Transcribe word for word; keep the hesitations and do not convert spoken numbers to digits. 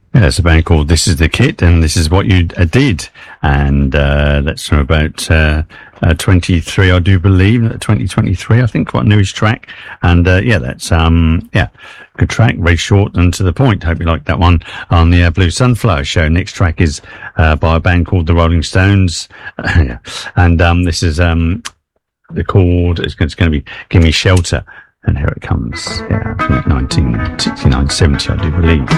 Yeah, it's a band called This Is the Kit, and This Is What You uh, Did. And uh, that's from about uh, uh, twenty-three, I do believe, twenty twenty-three, I think, quite a newish track. And uh, yeah, that's, um, yeah, good track, very short and to the point. Hope you like that one on the uh, Blue Sunflower Show. Next track is uh, by a band called The Rolling Stones. Yeah. And um, this is um, the chord, it's, it's going to be Give Me Shelter. And here it comes, yeah, nineteen sixty-nine seventy, I do believe.